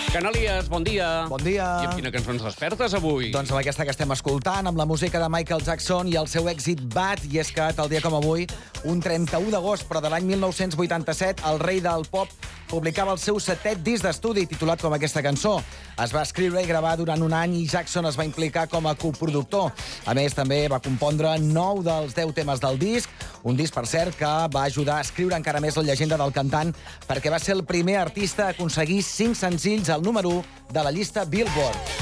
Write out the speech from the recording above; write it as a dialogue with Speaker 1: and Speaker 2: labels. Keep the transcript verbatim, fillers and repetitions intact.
Speaker 1: Canalies, bon dia.
Speaker 2: Bon dia.
Speaker 1: I amb quina cançó ens despertes avui?
Speaker 2: Doncs amb aquesta que estem escoltant, amb la música de Michael Jackson i el seu èxit Bad, i és que tal dia com avui, un trenta-u d'agost, però de l'any mil nou-cents vuitanta-set, el rei del pop publicava el seu setè disc d'estudi, titulat com aquesta cançó. Es va escriure i gravar durant un any i Jackson es va implicar com a coproductor. A més, també va compondre nou dels deu temes del disc, un disc, per cert, que va ajudar a escriure encara més la llegenda del cantant, perquè va ser el primer artista a aconseguir cinc senzills al número u de la llista Billboard.